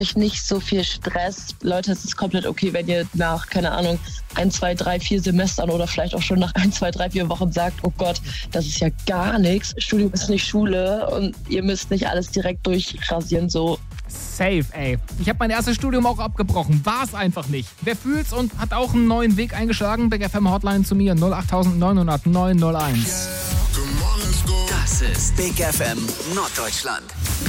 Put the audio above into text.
nicht so viel Stress. Leute, es ist komplett okay, wenn ihr nach, keine Ahnung, 1, 2, 3, 4 Semestern oder vielleicht auch schon nach 1, 2, 3, 4 Wochen sagt, oh Gott, das ist ja gar nichts. Studium ist nicht Schule und ihr müsst nicht alles direkt durchrasieren, so. Safe, ey. Ich habe mein erstes Studium auch abgebrochen. War es einfach nicht. Wer fühlt's und hat auch einen neuen Weg eingeschlagen? Big FM Hotline zu mir 08900 901. Das ist Big FM Norddeutschland.